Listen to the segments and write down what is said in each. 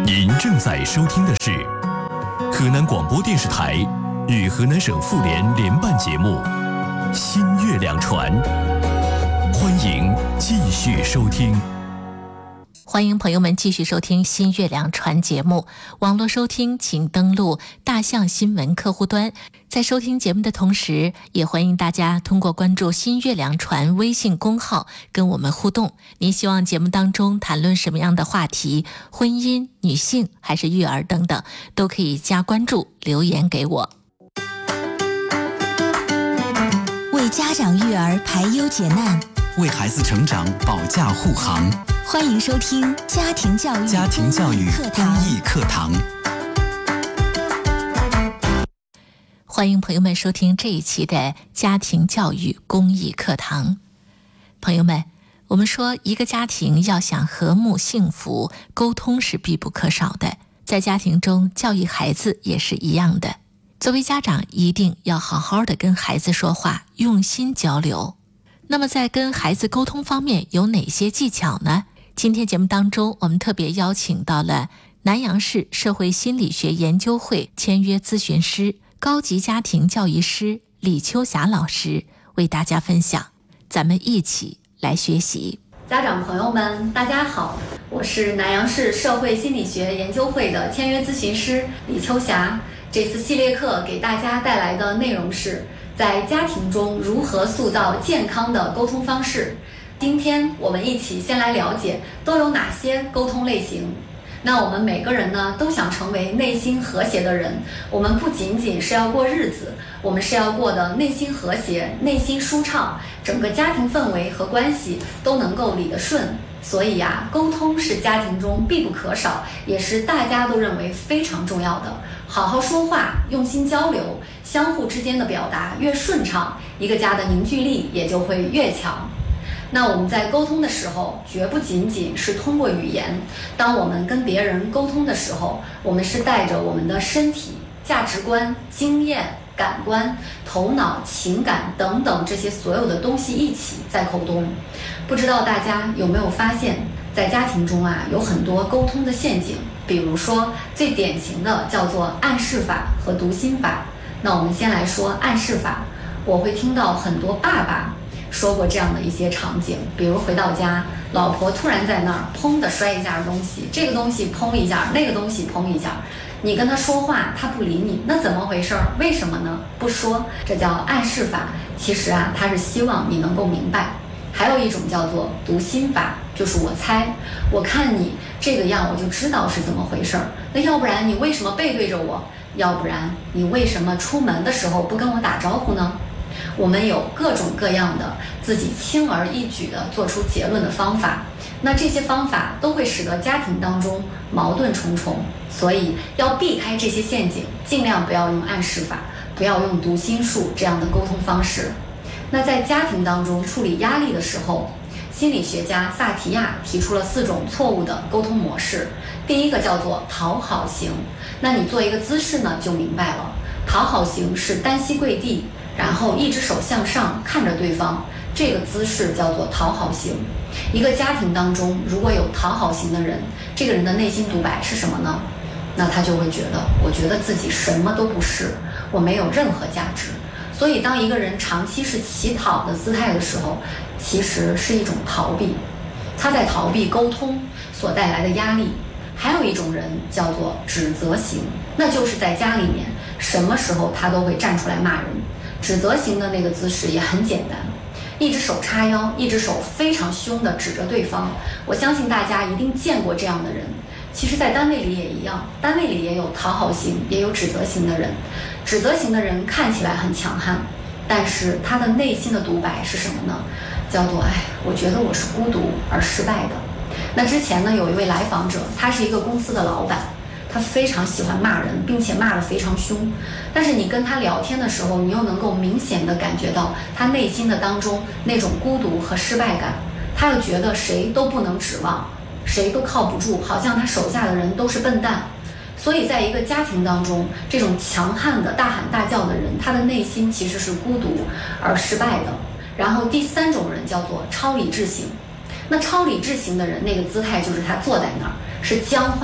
您正在收听的是河南广播电视台与河南省妇联联办节目《新月亮传》，欢迎继续收听。 欢迎朋友们继续收听新月亮传节目，网络收听请登录大象新闻客户端。在收听节目的同时，也欢迎大家通过关注新月亮传微信公号跟我们互动。您希望节目当中谈论什么样的话题，婚姻、女性还是育儿等等，都可以加关注留言给我。 为家长育儿排忧解难， 为孩子成长保驾护航。 欢迎收听家庭教育公益课堂。 欢迎朋友们收听这一期的家庭教育公益课堂。朋友们，我们说一个家庭要想和睦幸福，沟通是必不可少的。在家庭中教育孩子也是一样的。作为家长，一定要好好的跟孩子说话，用心交流。那么在跟孩子沟通方面有哪些技巧呢？今天节目当中，我们特别邀请到了南阳市社会心理学研究会签约咨询师、高级家庭教育师李秋霞老师，为大家分享。咱们一起来学习。 家长朋友们，大家好，我是南阳市社会心理学研究会的签约咨询师李秋霞。这次系列课给大家带来的内容是在家庭中如何塑造健康的沟通方式。今天我们一起先来了解都有哪些沟通类型。那我们每个人呢，都想成为内心和谐的人。我们不仅仅是要过日子，我们是要过得内心和谐、内心舒畅，整个家庭氛围和关系都能够理得顺。所以呀，沟通是家庭中必不可少，也是大家都认为非常重要的。好好说话，用心交流，相互之间的表达越顺畅，一个家的凝聚力也就会越强。那我们在沟通的时候，绝不仅仅是通过语言。当我们跟别人沟通的时候，我们是带着我们的身体、价值观、经验、感官、头脑、情感等等这些所有的东西一起在沟通。不知道大家有没有发现，在家庭中啊，有很多沟通的陷阱。比如说最典型的叫做暗示法和读心法。那我们先来说暗示法。我会听到很多爸爸说过这样的一些场景，比如回到家，老婆突然在那儿砰的摔一下东西，这个东西砰一下，那个东西砰一下，你跟他说话他不理你，那怎么回事？为什么呢？不说，这叫暗示法。其实啊，他是希望你能够明白。还有一种叫做读心法，就是我猜，我看你这个样我就知道是怎么回事。那要不然你为什么背对着我？要不然你为什么出门的时候不跟我打招呼呢？我们有各种各样的自己轻而易举的做出结论的方法，那这些方法都会使得家庭当中矛盾重重，所以要避开这些陷阱，尽量不要用暗示法，不要用读心术这样的沟通方式。那在家庭当中处理压力的时候，心理学家萨提亚提出了4种错误的沟通模式。第一个叫做讨好型，那你做一个姿势呢就明白了。讨好型是单膝跪地，然后一只手向上看着对方，这个姿势叫做讨好型。一个家庭当中如果有讨好型的人，这个人的内心独白是什么呢？那他就会觉得，我觉得自己什么都不是，我没有任何价值。所以当一个人长期是乞讨的姿态的时候，其实是一种逃避，他在逃避沟通所带来的压力。还有一种人叫做指责型，那就是在家里面什么时候他都会站出来骂人。指责型的那个姿势也很简单，一只手叉腰，一只手非常凶地指着对方。我相信大家一定见过这样的人。其实在单位里也一样，单位里也有讨好型也有指责型的人。指责型的人看起来很强悍，但是他的内心的独白是什么呢？叫做我觉得我是孤独而失败的。那之前呢，有一位来访者，他是一个公司的老板，他非常喜欢骂人，并且骂得非常凶。但是你跟他聊天的时候，你又能够明显地感觉到他内心的当中那种孤独和失败感。他又觉得谁都不能指望，谁都靠不住，好像他手下的人都是笨蛋。所以在一个家庭当中，这种强悍的大喊大叫的人，他的内心其实是孤独而失败的。然后第3种人叫做超理智型。那超理智型的人，那个姿态就是他坐在那儿是僵化的，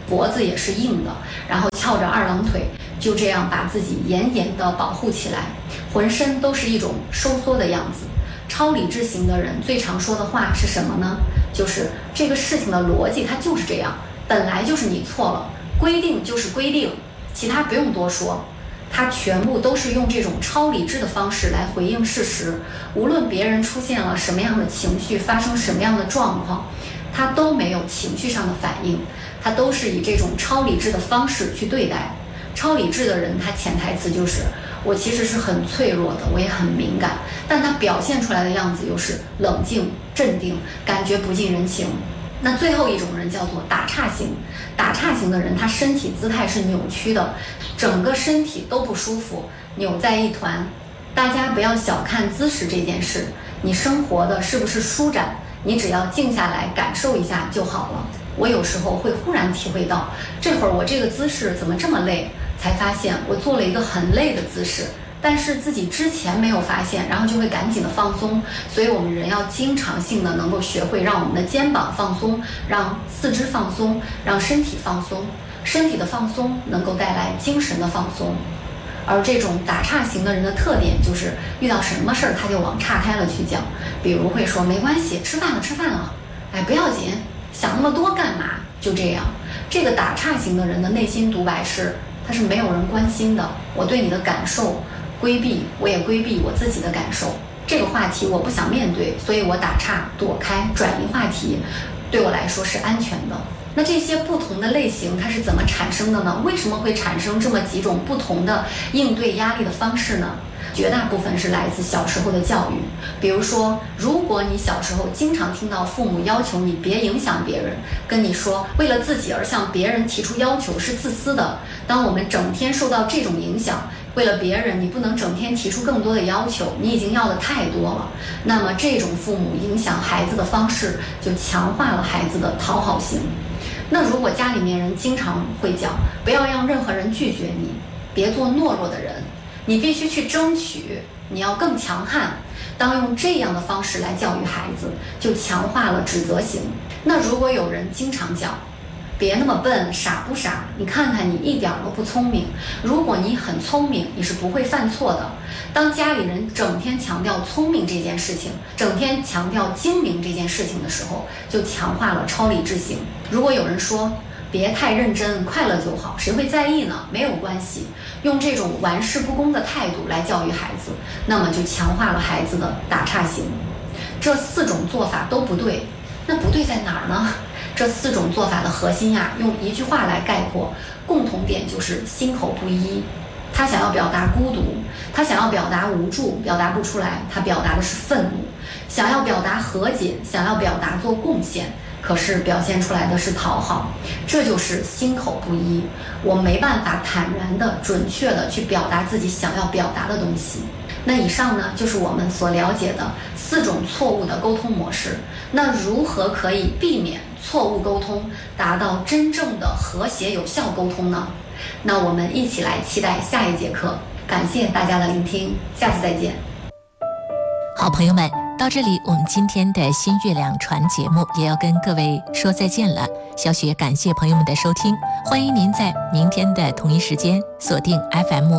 脖子也是硬的，然后翘着二郎腿，就这样把自己严严地保护起来，浑身都是一种收缩的样子。超理智型的人最常说的话是什么呢？就是这个事情的逻辑它就是这样，本来就是你错了，规定就是规定，其他不用多说。他全部都是用这种超理智的方式来回应事实，无论别人出现了什么样的情绪，发生什么样的状况，他都没有情绪上的反应，他都是以这种超理智的方式去对待。超理智的人，他潜台词就是我其实是很脆弱的，我也很敏感，但他表现出来的样子又是冷静镇定，感觉不近人情。那最后一种人叫做打岔型，打岔型的人他身体姿态是扭曲的，整个身体都不舒服，扭在一团。大家不要小看姿势这件事，你生活的是不是舒展，你只要静下来感受一下就好了。我有时候会忽然体会到，这会儿我这个姿势怎么这么累，才发现我做了一个很累的姿势，但是自己之前没有发现，然后就会赶紧的放松。所以我们人要经常性的能够学会让我们的肩膀放松，让四肢放松，让身体放松。身体的放松能够带来精神的放松。而这种打岔型的人的特点就是遇到什么事儿他就往岔开了去讲，比如会说没关系，吃饭了，哎，不要紧，想那么多干嘛，就这样。这个打岔型的人的内心独白是，他是没有人关心的，我对你的感受规避，我也规避我自己的感受，这个话题我不想面对，所以我打岔躲开，转移话题，对我来说是安全的。那这些不同的类型它是怎么产生的呢？为什么会产生这么几种不同的应对压力的方式呢？绝大部分是来自小时候的教育。比如说，如果你小时候经常听到父母要求你别影响别人，跟你说为了自己而向别人提出要求是自私的，当我们整天受到这种影响，为了别人你不能整天提出更多的要求，你已经要的太多了，那么这种父母影响孩子的方式就强化了孩子的讨好型。那如果家里面人经常会讲不要让任何人拒绝你，别做懦弱的人，你必须去争取，你要更强悍，当用这样的方式来教育孩子，就强化了指责型。那如果有人经常讲别那么笨，傻不傻，你看看你一点都不聪明，如果你很聪明，你是不会犯错的。当家里人整天强调聪明这件事情，整天强调精明这件事情的时候，就强化了超理智型。如果有人说别太认真，快乐就好，谁会在意呢？没有关系，用这种玩世不恭的态度来教育孩子，那么就强化了孩子的打岔型。这4种做法都不对，那不对在哪儿呢？这4种做法的核心呀，用一句话来概括，共同点就是心口不一。他想要表达孤独，他想要表达无助，表达不出来，他表达的是愤怒；想要表达和解，想要表达做贡献，可是表现出来的是讨好。这就是心口不一，我没办法坦然的、准确的去表达自己想要表达的东西。那以上呢，就是我们所了解的4种错误的沟通模式。那如何可以避免错误沟通，达到真正的和谐有效沟通呢？那我们一起来期待下一节课。感谢大家的聆听，下次再见。 好朋友们，到这里我们今天的新月亮传节目也要跟各位说再见了。小雪感谢朋友们的收听，欢迎您在明天的同一时间锁定 FM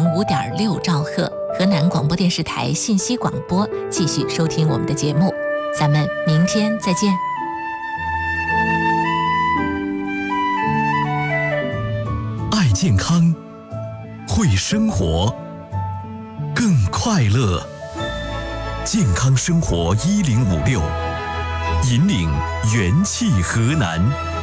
105.6兆赫河南广播电视台信息广播，继续收听我们的节目。咱们明天再见。 爱健康，会生活，更快乐。健康生活1056，引领元气河南。